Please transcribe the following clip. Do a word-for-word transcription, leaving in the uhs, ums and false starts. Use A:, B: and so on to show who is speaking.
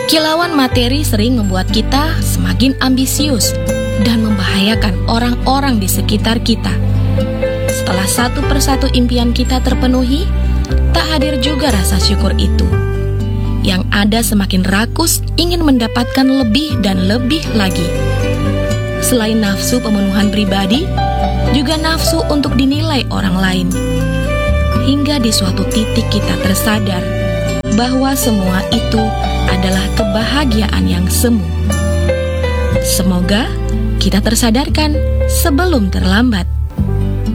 A: Kilauan materi sering membuat kita semakin ambisius dan membahayakan orang-orang di sekitar kita. Setelah satu persatu impian kita terpenuhi, tak hadir juga rasa syukur itu. Yang ada semakin rakus ingin mendapatkan lebih dan lebih lagi. Selain nafsu pemenuhan pribadi, juga nafsu untuk dinilai orang lain. Hingga di suatu titik kita tersadar bahwa semua itu adalah kebahagiaan yang semu. Semoga kita tersadarkan sebelum terlambat.